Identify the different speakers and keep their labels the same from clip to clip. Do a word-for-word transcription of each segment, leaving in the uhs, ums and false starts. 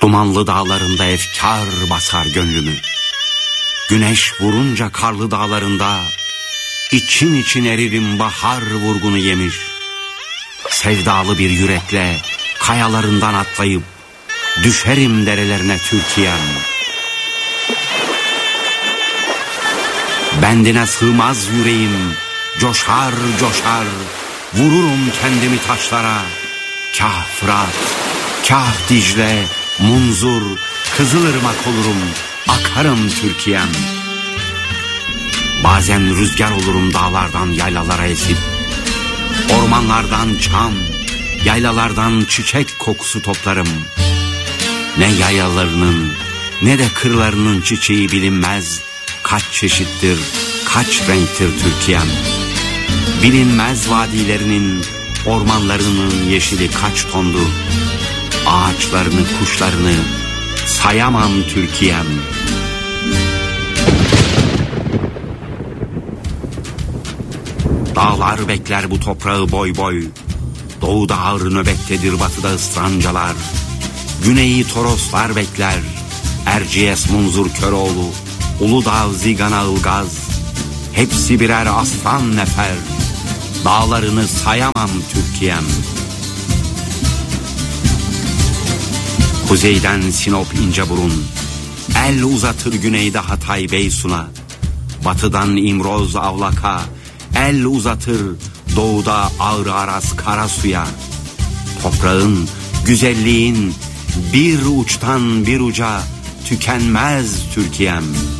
Speaker 1: Dumanlı dağlarında efkar basar gönlümü. Güneş vurunca karlı dağlarında için için eririm bahar vurgunu yemiş. Sevdalı bir yürekle kayalarından atlayıp düşerim derelerine Türkiye'm. Bendine sığmaz yüreğim, coşar coşar, vururum kendimi taşlara. Kah Fırat, kah Dicle, Munzur, Kızılırmak olurum, akarım Türkiye'm. Bazen rüzgar olurum dağlardan yaylalara esip, ormanlardan çam, yaylalardan çiçek kokusu toplarım. Ne yayalarının ne de kırlarının çiçeği bilinmez, kaç çeşittir, kaç renktir Türkiye'm. Bilinmez vadilerinin, ormanlarının yeşili kaç tondur. Ağaçlarını, kuşlarını sayamam Türkiye'm. Dağlar bekler bu toprağı boy boy. Doğuda ağır nöbettedir, batıda ısrancalar. Güneyi Toroslar bekler. Erciyes, Munzur, Köroğlu, Uludağ, Zigana, Ilgaz. Hepsi birer aslan nefer. Dağlarını sayamam Türkiye'm. Kuzeyden Sinop, İnceburun, el uzatır güneyde Hatay, Beysun'a. Batıdan İmroz, Avlaka, el uzatır doğuda Ağrı, Aras, Karasu'ya. Toprağın, güzelliğin bir uçtan bir uca tükenmez Türkiye'm.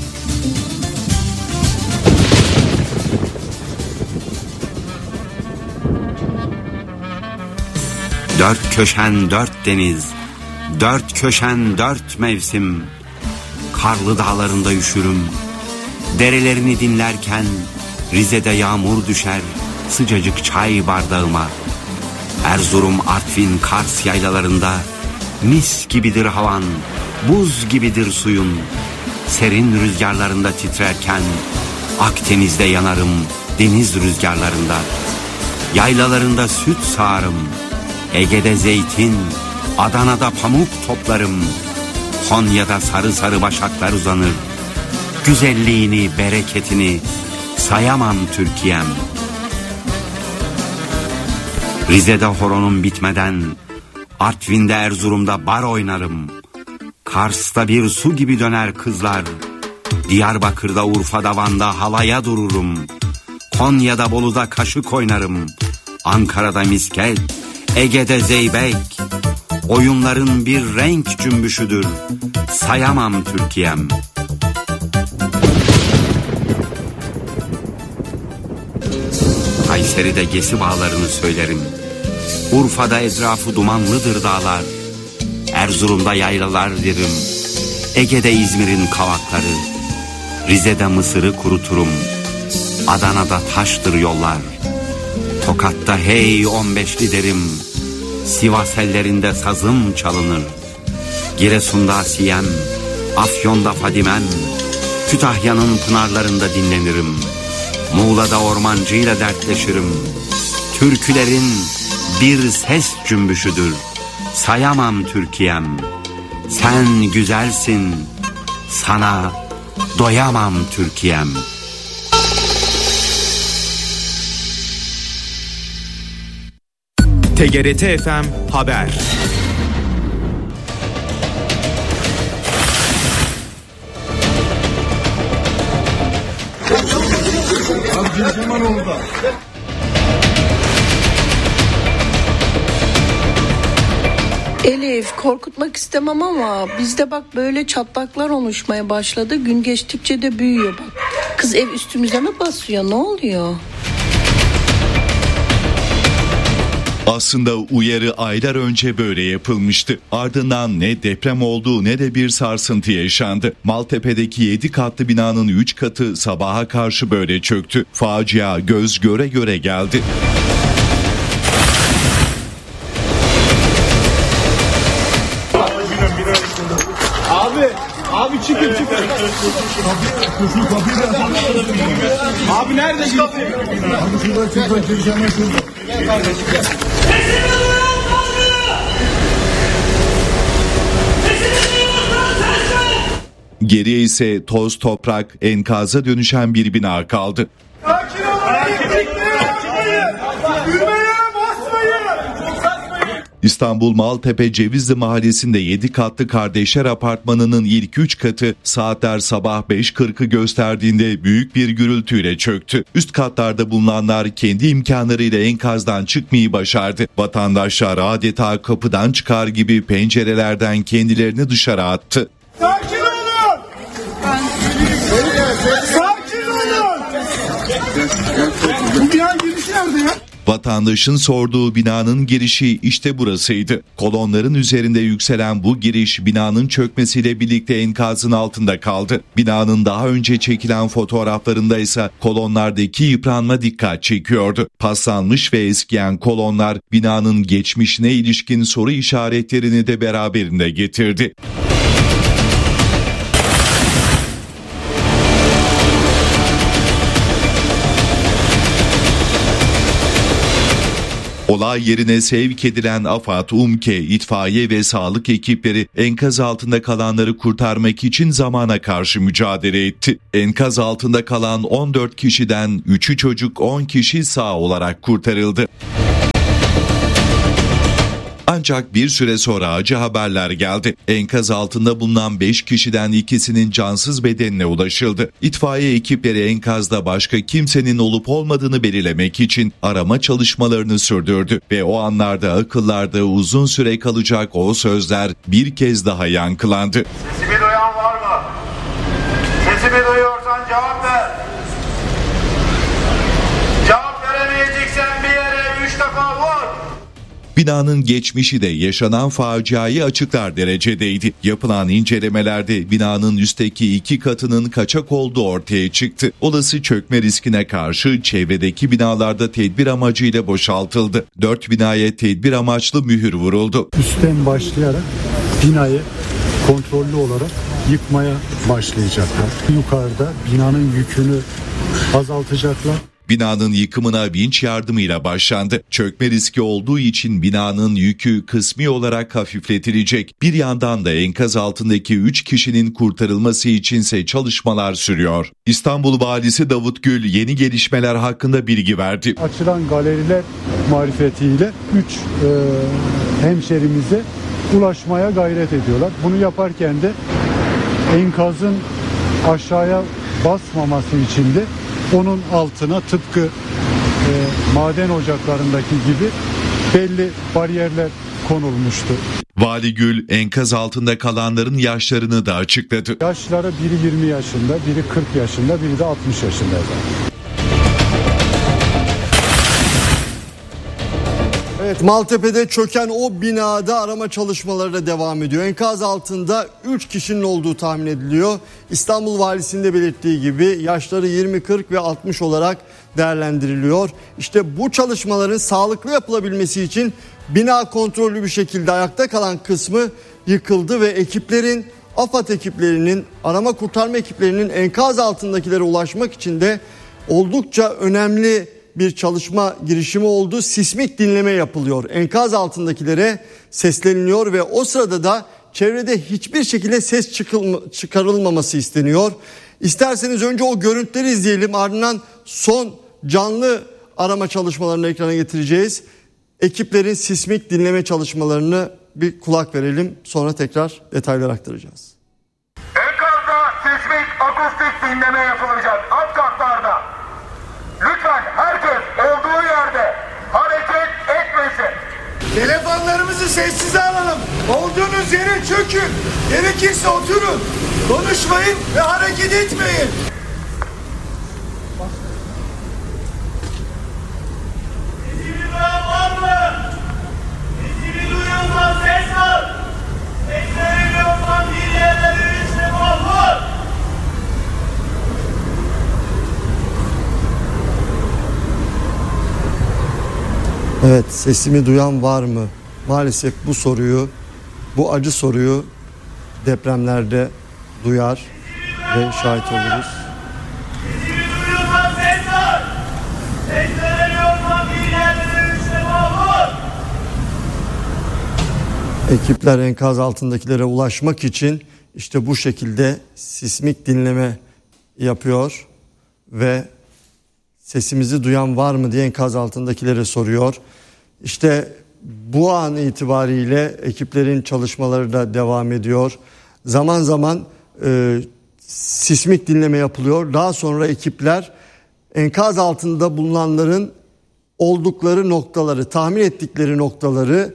Speaker 1: Dört köşen dört deniz, dört köşen dört mevsim. Karlı dağlarında üşürüm, derelerini dinlerken Rize'de yağmur düşer sıcacık çay bardağıma. Erzurum, Artvin, Kars yaylalarında mis gibidir havan, buz gibidir suyun. Serin rüzgarlarında titrerken Akdeniz'de yanarım deniz rüzgarlarında. Yaylalarında süt sağarım, Ege'de zeytin, Adana'da pamuk toplarım. Konya'da sarı sarı başaklar uzanır. Güzelliğini, bereketini sayamam Türkiye'm. Rize'de horonum bitmeden Artvin'de, Erzurum'da bar oynarım. Kars'ta bir su gibi döner kızlar. Diyarbakır'da, Urfa'da, Van'da halaya dururum. Konya'da, Bolu'da kaşık oynarım. Ankara'da misket, Ege'de zeybek. Oyunların bir renk cümbüşüdür, sayamam Türkiye'm. Kayseri'de Gesi bağlarını söylerim. Urfa'da etrafı dumanlıdır dağlar. Erzurum'da yaylalar derim. Ege'de İzmir'in kavakları. Rize'de mısırı kuruturum. Adana'da taştır yollar. Tokat'ta hey on beşli derim. Sivas ellerinde sazım çalınır. Giresun'da Asiyem, Afyon'da Fadimem. Kütahya'nın pınarlarında dinlenirim. Muğla'da ormancıyla dertleşirim. Türkülerin bir ses cümbüşüdür, sayamam Türkiye'm. Sen güzelsin, sana doyamam Türkiye'm.
Speaker 2: T G R T F M Haber.
Speaker 3: Elif, korkutmak istemem ama bizde bak böyle çatlaklar oluşmaya başladı. Gün geçtikçe de büyüyor bak. Kız ev üstümüze mi basıyor, ne oluyor?
Speaker 4: Aslında uyarı aylar önce böyle yapılmıştı. Ardından ne deprem oldu ne de bir sarsıntı yaşandı. Maltepe'deki yedi katlı binanın üç katı sabaha karşı böyle çöktü. Facia göz göre göre geldi.
Speaker 5: Abi, abi çıkın çıkın. Abi nerede gitti? Abi şurada şurada gireceğim şurada. Gel kardeşim gel.
Speaker 4: Geriye ise toz toprak, enkaza dönüşen bir bina kaldı.
Speaker 5: Sakin olun. Yürümeyin, basmayın.
Speaker 4: İstanbul Maltepe Cevizli Mahallesi'nde yedi katlı kardeşler apartmanının ilk üç katı saatler sabah beş kırkı gösterdiğinde büyük bir gürültüyle çöktü. Üst katlarda bulunanlar kendi imkanlarıyla enkazdan çıkmayı başardı. Vatandaşlar adeta kapıdan çıkar gibi pencerelerden kendilerini dışarı attı.
Speaker 5: Sakin olun. Sakin olun. Bu binanın girişi nerede ya?
Speaker 4: Vatandaşın sorduğu binanın girişi işte burasıydı. Kolonların üzerinde yükselen bu giriş binanın çökmesiyle birlikte enkazın altında kaldı. Binanın daha önce çekilen fotoğraflarında ise kolonlardaki yıpranma dikkat çekiyordu. Paslanmış ve eskiyen kolonlar binanın geçmişine ilişkin soru işaretlerini de beraberinde getirdi. Olay yerine sevk edilen AFAD, UMKE, itfaiye ve sağlık ekipleri enkaz altında kalanları kurtarmak için zamana karşı mücadele etti. Enkaz altında kalan on dört kişiden üçü çocuk, on kişi sağ olarak kurtarıldı. Ancak bir süre sonra acı haberler geldi. Enkaz altında bulunan beş kişiden ikisinin cansız bedenine ulaşıldı. İtfaiye ekipleri enkazda başka kimsenin olup olmadığını belirlemek için arama çalışmalarını sürdürdü. Ve o anlarda akıllarda uzun süre kalacak o sözler bir kez daha yankılandı.
Speaker 6: Sesimi duyan var mı? Sesimi duyuyorsan cevap ver. Cevap veremeyeceksen bir yere üç defa vur.
Speaker 4: Binanın geçmişi de yaşanan faciayı açıklar derecedeydi. Yapılan incelemelerde binanın üstteki iki katının kaçak olduğu ortaya çıktı. Olası çökme riskine karşı çevredeki binalarda tedbir amacıyla boşaltıldı. Dört binaya tedbir amaçlı mühür vuruldu.
Speaker 7: Üstten başlayarak binayı kontrollü olarak yıkmaya başlayacaklar. Yukarıda binanın yükünü azaltacaklar.
Speaker 4: Binanın yıkımına vinç yardımıyla başlandı. Çökme riski olduğu için binanın yükü kısmi olarak hafifletilecek. Bir yandan da enkaz altındaki üç kişinin kurtarılması içinse çalışmalar sürüyor. İstanbul Valisi Davut Gül yeni gelişmeler hakkında bilgi verdi.
Speaker 7: Açılan galeriler marifetiyle üç e, hemşerimize ulaşmaya gayret ediyorlar. Bunu yaparken de enkazın aşağıya basmaması için de onun altına tıpkı e, maden ocaklarındaki gibi belli bariyerler konulmuştu.
Speaker 4: Vali Gül enkaz altında kalanların yaşlarını da açıkladı.
Speaker 7: Yaşları biri yirmi yaşında, biri kırk yaşında, biri de altmış yaşında.
Speaker 8: Evet, Maltepe'de çöken o binada arama çalışmaları da devam ediyor. Enkaz altında üç kişinin olduğu tahmin ediliyor. İstanbul Valisi'nin de belirttiği gibi yaşları yirmi, kırk ve altmış olarak değerlendiriliyor. İşte bu çalışmaların sağlıklı yapılabilmesi için bina kontrollü bir şekilde ayakta kalan kısmı yıkıldı ve ekiplerin, AFAD ekiplerinin, arama kurtarma ekiplerinin enkaz altındakilere ulaşmak için de oldukça önemli bir çalışma girişimi oldu. Sismik dinleme yapılıyor. Enkaz altındakilere sesleniliyor ve o sırada da çevrede hiçbir şekilde ses çıkılma, çıkarılmaması isteniyor. İsterseniz önce o görüntüleri izleyelim. Ardından son canlı arama çalışmalarını ekrana getireceğiz. Ekiplerin sismik dinleme çalışmalarını bir kulak verelim. Sonra tekrar detaylar aktaracağız.
Speaker 6: Enkazda sismik akustik dinleme yapılacak alt katlarda. Lütfen herkes olduğu yerde hareket etmesin.
Speaker 5: Telefonlarımızı sessize alalım. Olduğunuz yere çökün. Gerekirse oturun. Konuşmayın ve hareket etmeyin.
Speaker 6: Sesimi duyan var mı? Sesimi duyuyorsan ses al. Ses veremiyorsan bir yerlere üç defa vur.
Speaker 8: Evet, sesimi duyan var mı? Maalesef bu soruyu, bu acı soruyu depremlerde duyar ve şahit oluruz.
Speaker 6: Sesimi duyuyorsan ses al. Ses veremiyorsan bir yerlere üç defa vur.
Speaker 8: Ekipler enkaz altındakilere ulaşmak için işte bu şekilde sismik dinleme yapıyor ve sesimizi duyan var mı diye enkaz altındakilere soruyor. İşte bu an itibariyle ekiplerin çalışmaları da devam ediyor. Zaman zaman e, sismik dinleme yapılıyor. Daha sonra ekipler enkaz altında bulunanların oldukları noktaları, tahmin ettikleri noktaları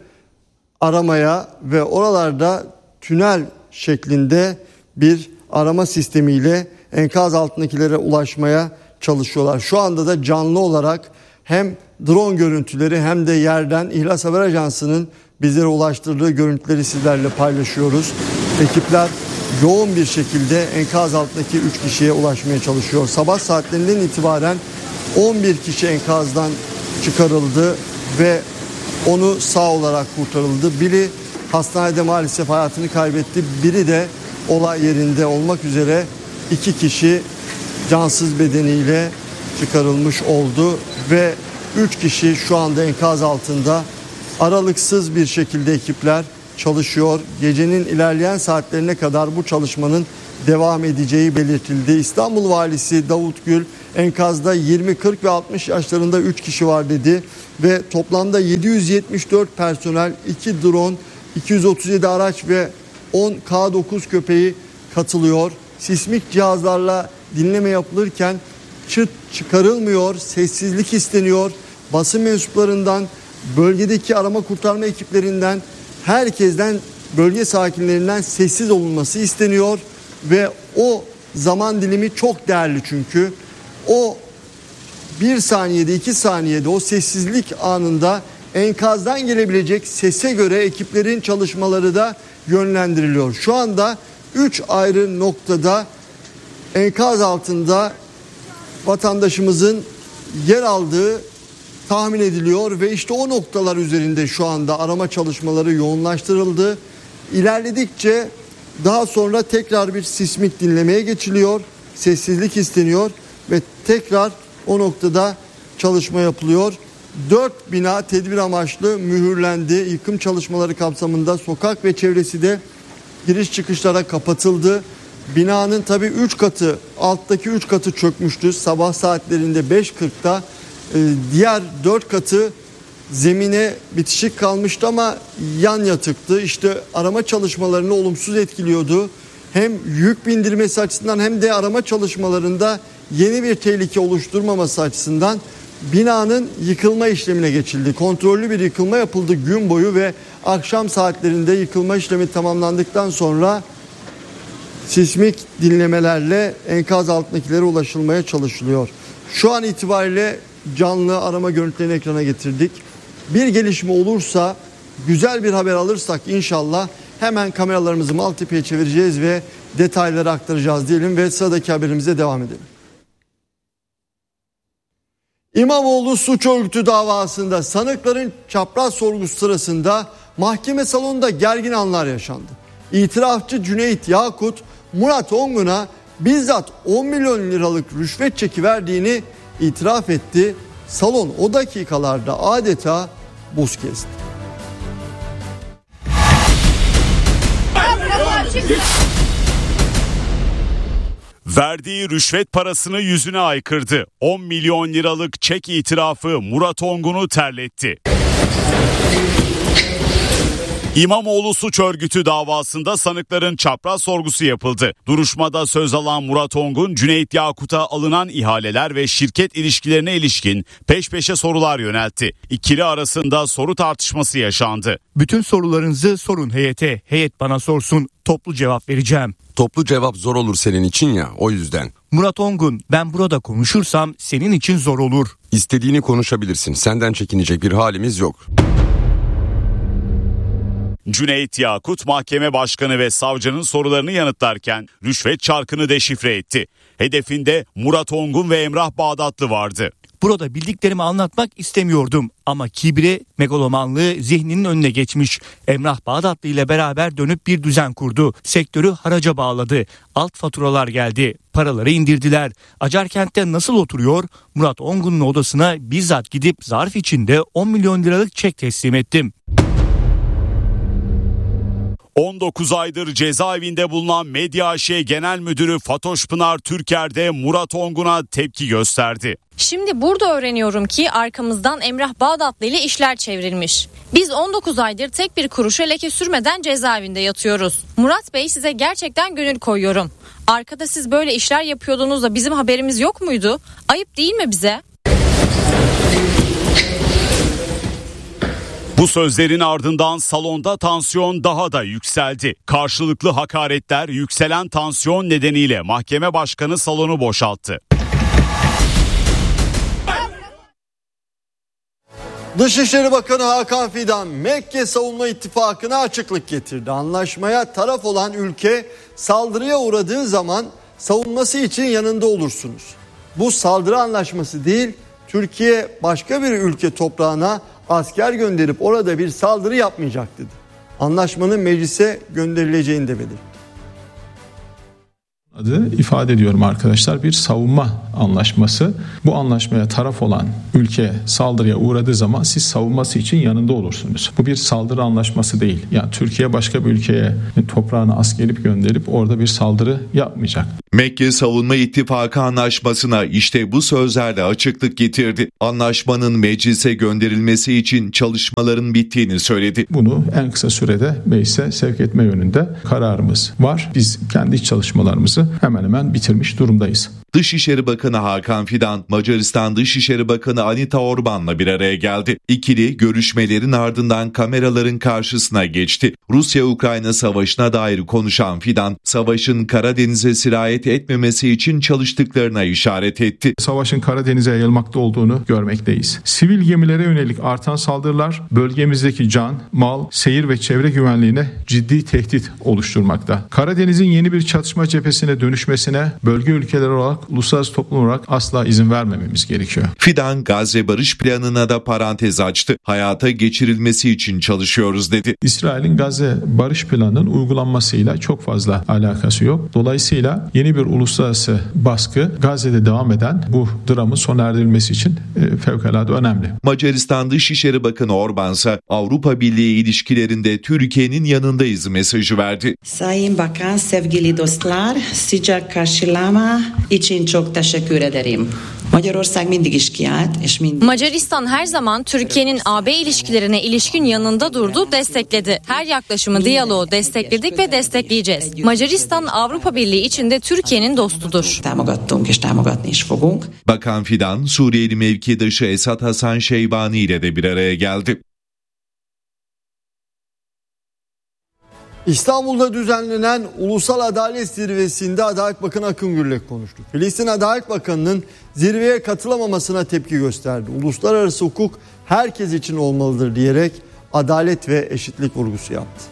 Speaker 8: aramaya ve oralarda tünel şeklinde bir arama sistemiyle enkaz altındakilere ulaşmaya çalışıyorlar. Şu anda da canlı olarak hem drone görüntüleri hem de yerden İhlas Haber Ajansı'nın bizlere ulaştırdığı görüntüleri sizlerle paylaşıyoruz. Ekipler yoğun bir şekilde enkaz altındaki üç kişiye ulaşmaya çalışıyor. Sabah saatlerinden itibaren on bir kişi enkazdan çıkarıldı ve onu sağ olarak kurtarıldı. Biri hastanede maalesef hayatını kaybetti. Biri de olay yerinde olmak üzere iki kişi cansız bedeniyle çıkarılmış oldu ve üç kişi şu anda enkaz altında. Aralıksız bir şekilde ekipler çalışıyor. Gecenin ilerleyen saatlerine kadar bu çalışmanın devam edeceği belirtildi. İstanbul Valisi Davut Gül enkazda yirmi, kırk ve altmış yaşlarında üç kişi var dedi ve toplamda yedi yüz yetmiş dört personel, iki drone, iki yüz otuz yedi araç ve on K dokuz köpeği katılıyor. Sismik cihazlarla dinleme yapılırken çıt çıkarılmıyor, sessizlik isteniyor. Basın mensuplarından, bölgedeki arama kurtarma ekiplerinden, herkesten, bölge sakinlerinden sessiz olunması isteniyor ve o zaman dilimi çok değerli çünkü o bir saniyede, iki saniyede o sessizlik anında enkazdan gelebilecek sese göre ekiplerin çalışmaları da yönlendiriliyor. Şu anda üç ayrı noktada enkaz altında vatandaşımızın yer aldığı tahmin ediliyor ve işte o noktalar üzerinde şu anda arama çalışmaları yoğunlaştırıldı. İlerledikçe daha sonra tekrar bir sismik dinlemeye geçiliyor. Sessizlik isteniyor ve tekrar o noktada çalışma yapılıyor. Dört bina tedbir amaçlı mühürlendi. Yıkım çalışmaları kapsamında sokak ve çevresi de giriş çıkışlara kapatıldı. Binanın tabii üç katı, alttaki üç katı çökmüştü. Sabah saatlerinde beş kırkta diğer dört katı zemine bitişik kalmıştı ama yan yatıktı. İşte arama çalışmalarını olumsuz etkiliyordu. Hem yük bindirmesi açısından hem de arama çalışmalarında yeni bir tehlike oluşturmaması açısından binanın yıkılma işlemine geçildi. Kontrollü bir yıkılma yapıldı gün boyu ve akşam saatlerinde yıkılma işlemi tamamlandıktan sonra sismik dinlemelerle enkaz altındakilere ulaşılmaya çalışılıyor. Şu an itibariyle canlı arama görüntülerini ekrana getirdik. Bir gelişme olursa, güzel bir haber alırsak inşallah hemen kameralarımızı Maltepe'ye çevireceğiz ve detayları aktaracağız diyelim ve sıradaki haberimize devam edelim. İmamoğlu suç örgütü davasında sanıkların çapraz sorgusu sırasında mahkeme salonunda gergin anlar yaşandı. İtirafçı Cüneyt Yakut, Murat Ongun'a bizzat on milyon liralık rüşvet çeki verdiğini itiraf etti. Salon o dakikalarda adeta buz kesti.
Speaker 9: Verdiği rüşvet parasını yüzüne aykırdı. on milyon liralık çek itirafı Murat Ongun'u terletti. İmamoğlu suç örgütü davasında sanıkların çapraz sorgusu yapıldı. Duruşmada söz alan Murat Ongun, Cüneyt Yakut'a alınan ihaleler ve şirket ilişkilerine ilişkin peş peşe sorular yöneltti. İkili arasında soru tartışması yaşandı.
Speaker 10: Bütün sorularınızı sorun heyete, heyet bana sorsun, toplu cevap vereceğim.
Speaker 11: Toplu cevap zor olur senin için ya, o yüzden.
Speaker 10: Murat Ongun, ben burada konuşursam senin için zor olur.
Speaker 11: İstediğini konuşabilirsin, senden çekinecek bir halimiz yok.
Speaker 9: Cüneyt Yakut mahkeme başkanı ve savcının sorularını yanıtlarken rüşvet çarkını deşifre etti. Hedefinde Murat Ongun ve Emrah Bağdatlı vardı.
Speaker 10: Burada bildiklerimi anlatmak istemiyordum ama kibri, megalomanlığı zihninin önüne geçmiş. Emrah Bağdatlı ile beraber dönüp bir düzen kurdu. Sektörü haraca bağladı. Alt faturalar geldi. Paraları indirdiler. Acarkent'te nasıl oturuyor? Murat Ongun'un odasına bizzat gidip zarf içinde on milyon liralık çek teslim ettim.
Speaker 9: on dokuz aydır cezaevinde bulunan Medya A Ş Genel Müdürü Fatoş Pınar Türker de Murat Ongun'a tepki gösterdi.
Speaker 12: Şimdi burada öğreniyorum ki arkamızdan Emrah Bağdatlı ile işler çevrilmiş. Biz on dokuz aydır tek bir kuruşa leke sürmeden cezaevinde yatıyoruz. Murat Bey, size gerçekten gönül koyuyorum. Arkada siz böyle işler yapıyordunuz da bizim haberimiz yok muydu? Ayıp değil mi bize?
Speaker 9: Bu sözlerin ardından salonda tansiyon daha da yükseldi. Karşılıklı hakaretler, yükselen tansiyon nedeniyle mahkeme başkanı salonu boşalttı.
Speaker 8: Dışişleri Bakanı Hakan Fidan Mekke Savunma İttifakı'na açıklık getirdi. Anlaşmaya taraf olan ülke saldırıya uğradığı zaman savunması için yanında olursunuz. Bu saldırı anlaşması değil, Türkiye başka bir ülke toprağına asker gönderip orada bir saldırı yapmayacak dedi. Anlaşmanın meclise gönderileceğini de belirtti.
Speaker 13: Adı ifade ediyorum arkadaşlar, bir savunma anlaşması. Bu anlaşmaya taraf olan ülke saldırıya uğradığı zaman siz savunması için yanında olursunuz. Bu bir saldırı anlaşması değil. Yani Türkiye başka bir ülkeye toprağına askerip gönderip orada bir saldırı yapmayacak.
Speaker 4: Mekke Savunma İttifakı anlaşmasına işte bu sözlerle açıklık getirdi. Anlaşmanın meclise gönderilmesi için çalışmaların bittiğini söyledi.
Speaker 13: Bunu en kısa sürede meclise sevk etme yönünde kararımız var. Biz kendi iç çalışmalarımızı hemen hemen bitirmiş durumdayız.
Speaker 4: Dışişleri Bakanı Hakan Fidan, Macaristan Dışişleri Bakanı Anita Orban'la bir araya geldi. İkili görüşmelerin ardından kameraların karşısına geçti. Rusya-Ukrayna savaşına dair konuşan Fidan, savaşın Karadeniz'e sirayet etmemesi için çalıştıklarına işaret etti.
Speaker 13: Savaşın Karadeniz'e yayılmakta olduğunu görmekteyiz. Sivil gemilere yönelik artan saldırılar bölgemizdeki can, mal, seyir ve çevre güvenliğine ciddi tehdit oluşturmakta. Karadeniz'in yeni bir çatışma cephesine dönüşmesine bölge ülkeleri olarak, uluslararası toplum olarak asla izin vermememiz gerekiyor.
Speaker 4: Fidan, Gazze barış planına da parantez açtı. Hayata geçirilmesi için çalışıyoruz dedi.
Speaker 13: İsrail'in Gazze barış planının uygulanmasıyla çok fazla alakası yok. Dolayısıyla yeni bir uluslararası baskı Gazze'de devam eden bu dramın sona erdirilmesi için e, fevkalade önemli.
Speaker 4: Macaristan Dışişleri Bakanı Orban ise Avrupa Birliği ilişkilerinde Türkiye'nin yanındayız mesajı verdi.
Speaker 14: Sayın Bakan, sevgili dostlar, sıcak karşılama için çok teşekkür ederim. Magyarország mindig is kiállt, és mindig...
Speaker 12: Macaristan her zaman Türkiye'nin A B ilişkilerine ilişkin yanında durdu, destekledi. Her yaklaşımı, diyaloğu destekledik ve destekleyeceğiz. Macaristan Avrupa Birliği içinde Türkiye'nin dostudur.
Speaker 14: Támogattunk és támogatni is fogunk.
Speaker 4: Bakan Fidan, Suriyeli mevkidaşı Esat Hasan Şeybani ile de bir araya geldi.
Speaker 8: İstanbul'da düzenlenen Ulusal Adalet Zirvesi'nde Adalet Bakanı Akın Gürlek konuştu. Filistin Adalet Bakanı'nın zirveye katılamamasına tepki gösterdi. Uluslararası hukuk herkes için olmalıdır diyerek adalet ve eşitlik vurgusu yaptı.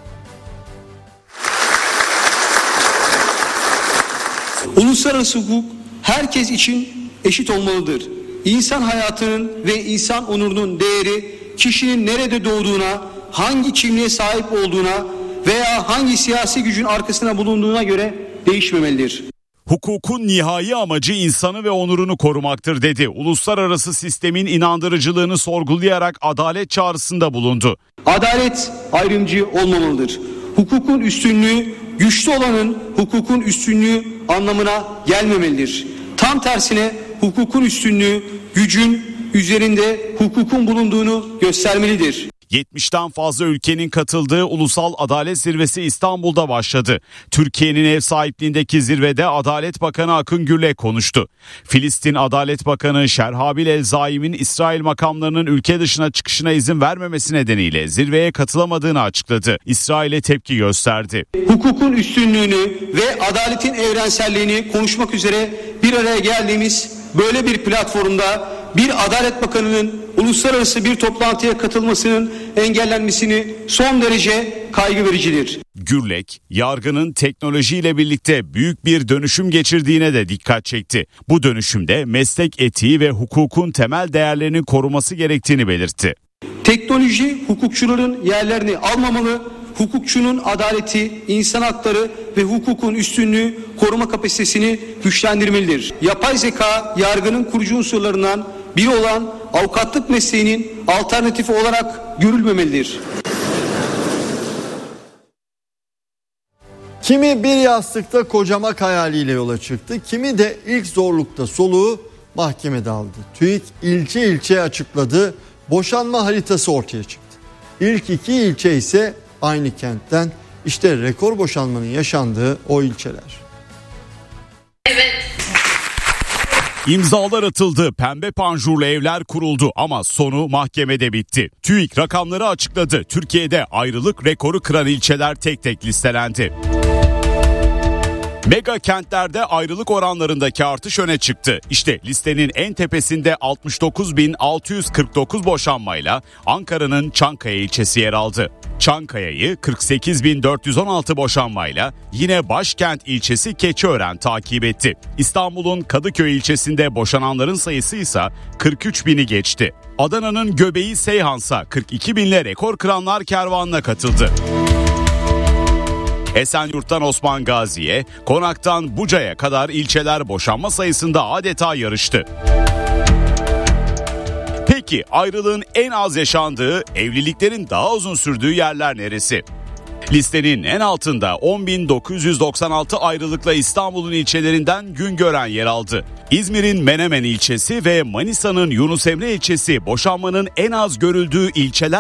Speaker 5: Uluslararası hukuk herkes için eşit olmalıdır. İnsan hayatının ve insan onurunun değeri kişinin nerede doğduğuna, hangi kimliğe sahip olduğuna veya hangi siyasi gücün arkasında bulunduğuna göre değişmemelidir.
Speaker 9: Hukukun nihai amacı insanı ve onurunu korumaktır dedi. Uluslararası sistemin inandırıcılığını sorgulayarak adalet çağrısında bulundu.
Speaker 5: Adalet ayrımcı olmamalıdır. Hukukun üstünlüğü güçlü olanın hukukun üstünlüğü anlamına gelmemelidir. Tam tersine hukukun üstünlüğü gücün üzerinde hukukun bulunduğunu göstermelidir.
Speaker 9: yetmişten fazla ülkenin katıldığı Ulusal Adalet Zirvesi İstanbul'da başladı. Türkiye'nin ev sahipliğindeki zirvede Adalet Bakanı Akın Gürlek konuştu. Filistin Adalet Bakanı Şerhabil El-Zaim'in İsrail makamlarının ülke dışına çıkışına izin vermemesi nedeniyle zirveye katılamadığını açıkladı. İsrail'e tepki gösterdi.
Speaker 5: Hukukun üstünlüğünü ve adaletin evrenselliğini konuşmak üzere bir araya geldiğimiz böyle bir platformda bir Adalet Bakanı'nın uluslararası bir toplantıya katılmasının engellenmesini son derece kaygı vericidir.
Speaker 9: Gürlek, yargının teknolojiyle birlikte büyük bir dönüşüm geçirdiğine de dikkat çekti. Bu dönüşümde meslek etiği ve hukukun temel değerlerinin koruması gerektiğini belirtti.
Speaker 5: Teknoloji hukukçuların yerlerini almamalı, hukukçunun adaleti, insan hakları ve hukukun üstünlüğü koruma kapasitesini güçlendirmelidir. Yapay zeka yargının kurucu unsurlarından biri olan avukatlık mesleğinin alternatifi olarak görülmemelidir.
Speaker 8: Kimi bir yastıkta kocamak hayaliyle yola çıktı, kimi de ilk zorlukta soluğu mahkemede aldı. TÜİK ilçe ilçe açıkladı, boşanma haritası ortaya çıktı. İlk iki ilçe ise aynı kentten, işte rekor boşanmanın yaşandığı o ilçeler.
Speaker 9: İmzalar atıldı, pembe panjurlu evler kuruldu ama sonu mahkemede bitti. TÜİK rakamları açıkladı. Türkiye'de ayrılık rekoru kıran ilçeler tek tek listelendi. Mega kentlerde ayrılık oranlarındaki artış öne çıktı. İşte listenin en tepesinde altmış dokuz bin altı yüz kırk dokuz boşanmayla Ankara'nın Çankaya ilçesi yer aldı. Çankaya'yı kırk sekiz bin dört yüz on altı boşanmayla yine başkent ilçesi Keçiören takip etti. İstanbul'un Kadıköy ilçesinde boşananların sayısı ise kırk üç bini geçti. Adana'nın göbeği Seyhan'sa kırk iki binle rekor kıranlar kervanına katıldı. Esenyurt'tan Osman Gazi'ye, Konak'tan Buca'ya kadar ilçeler boşanma sayısında adeta yarıştı. Peki ayrılığın en az yaşandığı, evliliklerin daha uzun sürdüğü yerler neresi? Listenin en altında on bin dokuz yüz doksan altı ayrılıkla İstanbul'un ilçelerinden Güngören yer aldı. İzmir'in Menemen ilçesi ve Manisa'nın Yunus Emre ilçesi boşanmanın en az görüldüğü ilçeler